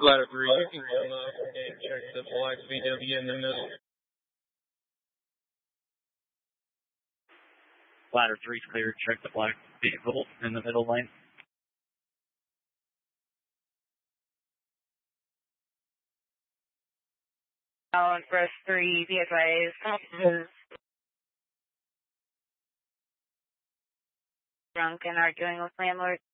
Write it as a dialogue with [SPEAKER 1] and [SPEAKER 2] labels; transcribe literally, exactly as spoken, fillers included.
[SPEAKER 1] Ladder three, you can uh, check the black V W in the middle.
[SPEAKER 2] Ladder three's clear. Check the black vehicle in the middle lane.
[SPEAKER 3] Allen Press three, be advised, drunk and arguing with landlord.